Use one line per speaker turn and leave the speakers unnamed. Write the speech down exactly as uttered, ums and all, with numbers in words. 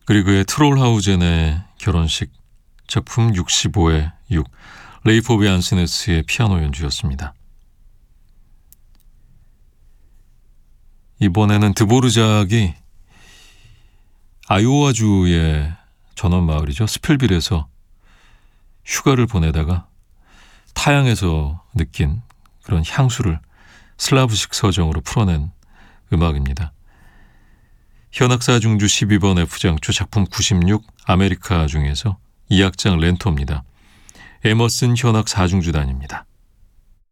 그리그의 트롤하우젠의 결혼식, 작품 육십오의 육, 레이포비 안스네스의 피아노 연주였습니다. 이번에는 드보르작이 아이오와주의 전원 마을이죠, 스펠빌에서 휴가를 보내다가 타향에서 느낀 그런 향수를 슬라브식 서정으로 풀어낸 음악입니다. 현악사 중주 십이 번 F장조 작품 구십육 아메리카 중에서 이 악장 렌토입니다. 에머슨 현악 사 중주단입니다.